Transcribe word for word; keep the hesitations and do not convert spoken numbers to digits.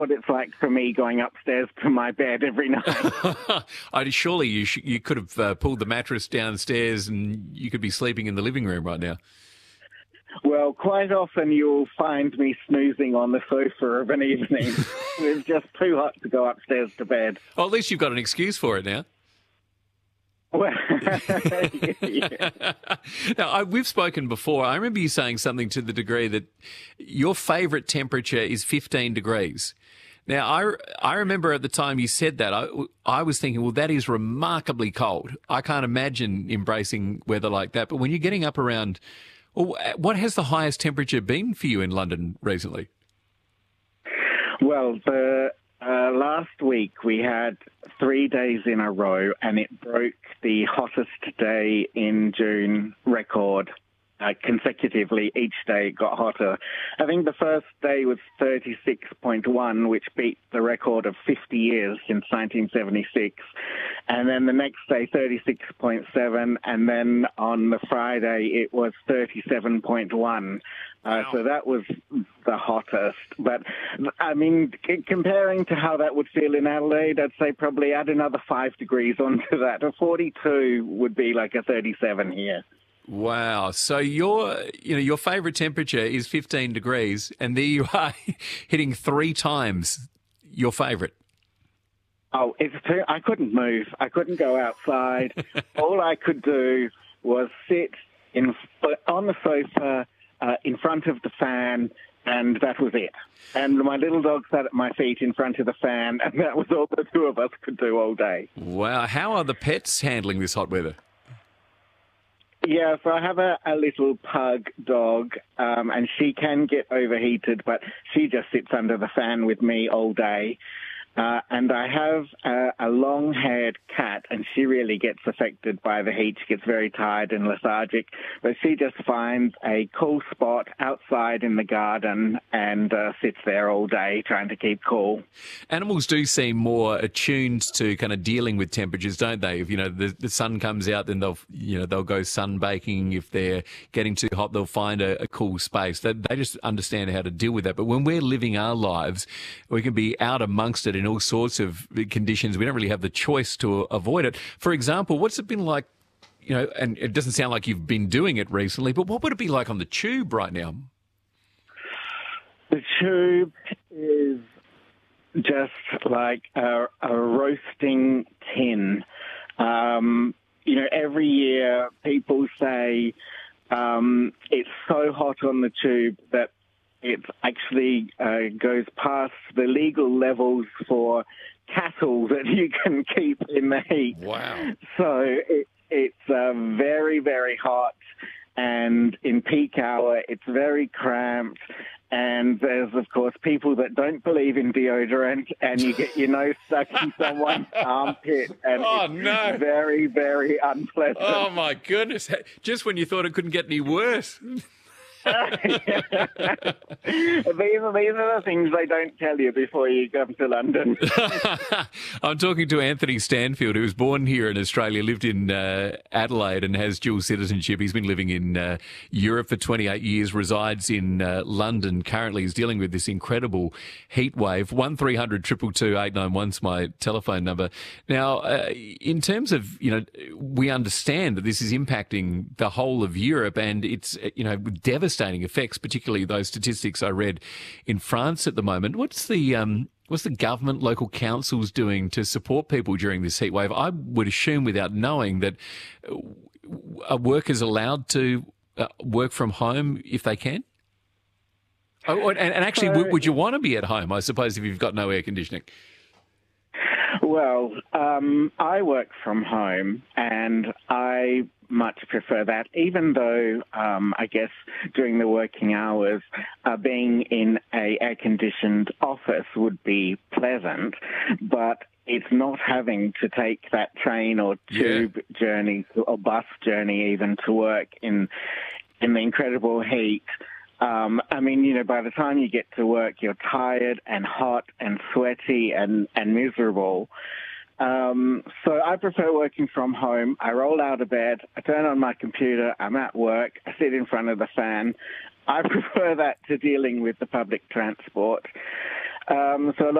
what it's like for me going upstairs to my bed every night. I, surely you sh- you could have uh, pulled the mattress downstairs and you could be sleeping in the living room right now. Well, quite often you'll find me snoozing on the sofa of an evening. It's just too hot to go upstairs to bed. Well, at least you've got an excuse for it now. Well, yeah. Now, I, we've spoken before. I remember you saying something to the degree that your favourite temperature is fifteen degrees. Now, I, I remember at the time you said that, I, I was thinking, well, that is remarkably cold. I can't imagine embracing weather like that. But when you're getting up around, well, what has the highest temperature been for you in London recently? Well, the uh, last week we had three days in a row, and it broke the hottest day in June record. Uh, consecutively, each day it got hotter. I think the first day was thirty-six point one, which beat the record of fifty years since nineteen seventy-six. And then the next day, thirty-six point seven. And then on the Friday, it was thirty-seven point one. Uh, wow. So that was the hottest. But, I mean, c- comparing to how that would feel in Adelaide, I'd say probably add another five degrees onto that. A forty-two would be like a thirty-seven here. Wow. So your, you know, your favourite temperature is fifteen degrees, and there you are hitting three times your favourite. Oh, it's too, I couldn't move. I couldn't go outside. All I could do was sit in on the sofa uh, in front of the fan, and that was it. And my little dog sat at my feet in front of the fan, and that was all the two of us could do all day. Wow. How are the pets handling this hot weather? Yeah, so I have a, a little pug dog, um, and she can get overheated, but she just sits under the fan with me all day. Uh, and I have a, a long-haired cat, and she really gets affected by the heat. She gets very tired and lethargic, but she just finds a cool spot outside in the garden and uh, sits there all day trying to keep cool. Animals do seem more attuned to kind of dealing with temperatures, don't they? If, you know, the, the sun comes out, then they'll, you know, they'll go sunbaking. If they're getting too hot, they'll find a, a cool space. They, they just understand how to deal with that. But when we're living our lives, we can be out amongst it in all sorts of conditions. We don't really have the choice to avoid it. For example, what's it been like, you know, and it doesn't sound like you've been doing it recently, but what would it be like on the tube right now? The tube is just like a, a roasting tin. Um, you know, every year people say um, it's so hot on the tube that it actually uh, goes past the legal levels for cattle that you can keep in the heat. Wow. So it, it's uh, very, very hot, and in peak hour it's very cramped. And there's, of course, people that don't believe in deodorant, and you get your nose stuck in someone's armpit, and oh, it's no. very, very unpleasant. Oh, my goodness. Just when you thought it couldn't get any worse. these, are, these are the things they don't tell you before you come to London. I'm talking to Anthony Stanfield, who was born here in Australia, lived in uh, Adelaide and has dual citizenship. He's been living in uh, Europe for twenty-eight years, resides in uh, London currently, is dealing with this incredible heat wave. one three hundred two two two eight nine one is my telephone number. Now, uh, in terms of, you know, we understand that this is impacting the whole of Europe, and it's, you know, devastating effects, particularly those statistics I read in France at the moment. What's the um, what's the government, local councils doing to support people during this heat wave? I would assume, without knowing, that are workers allowed to uh, work from home if they can? Oh, and, and actually, uh, would you want to be at home, I suppose, if you've got no air conditioning? Well, um, I work from home, and I much prefer that, even though um, I guess during the working hours, uh, being in a air-conditioned office would be pleasant, but it's not having to take that train or tube yeah. journey or bus journey even to work in in the incredible heat. Um, I mean, you know, by the time you get to work, you're tired and hot and sweaty and, and miserable. Um, so I prefer working from home. I roll out of bed, I turn on my computer, I'm at work, I sit in front of the fan. I prefer that to dealing with the public transport. Um, so